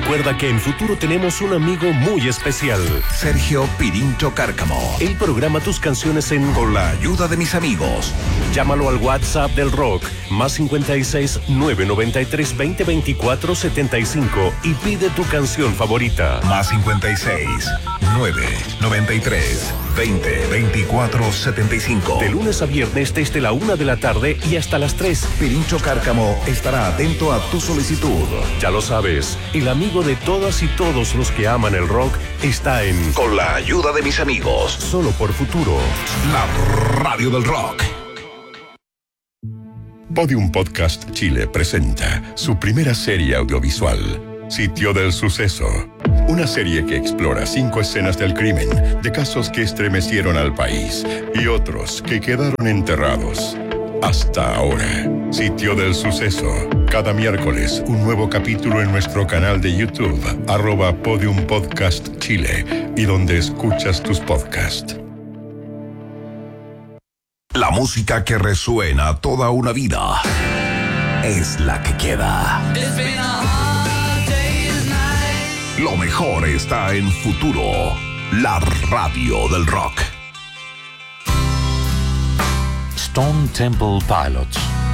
Recuerda que en Futuro tenemos un amigo muy especial. Sergio Pirincho Cárcamo. Él programa tus canciones Con la ayuda de mis amigos. Llámalo al WhatsApp del rock, más 56 993 20 24 75 y pide tu canción favorita. Más 56 993 20 24 75. De lunes a viernes desde la 1 de la tarde y hasta las 3. Pirincho Cárcamo estará atento a tu solicitud. Ya lo sabes, el amigo de todas y todos los que aman el rock está en Con la ayuda de mis amigos. Solo por Futuro. La radio del rock. Podium Podcast Chile presenta su primera serie audiovisual, Sitio del Suceso. Una serie que explora 5 escenas del crimen, de casos que estremecieron al país y otros que quedaron enterrados. Hasta ahora, Sitio del Suceso. Cada miércoles, un nuevo capítulo en nuestro canal de YouTube, @Podium Podcast Chile, y donde escuchas tus podcasts. La música que resuena toda una vida es la que queda. Lo mejor está en Futuro, la radio del rock. Stone Temple Pilots